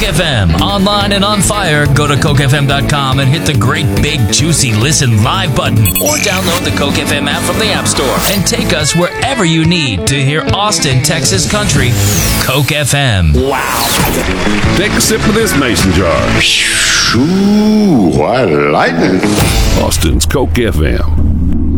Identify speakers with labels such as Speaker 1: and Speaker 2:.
Speaker 1: FM, online and on fire. Go to cokefm.com and hit the great big juicy listen live button, or download the Coke FM app from the App Store and take us wherever you need to hear Austin, Texas country. Coke FM.
Speaker 2: Wow. Take a sip of this mason jar.
Speaker 3: Ooh, what lightning.
Speaker 2: Austin's Coke FM.